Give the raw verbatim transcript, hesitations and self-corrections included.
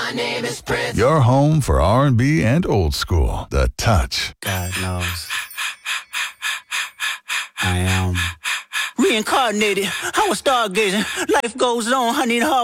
My name is Prince. Your home for R and B and old school. The Touch. God knows. I am reincarnated. I was stargazing. Life goes on. I need hard.